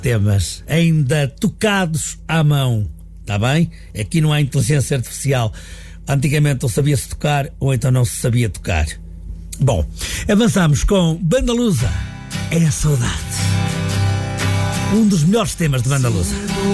temas ainda tocados à mão, está bem? Aqui não há inteligência artificial. Antigamente ou sabia-se tocar ou então não se sabia tocar. Bom, avançamos com Banda Lusa, É a Saudade. Um dos melhores temas de Banda Lusa.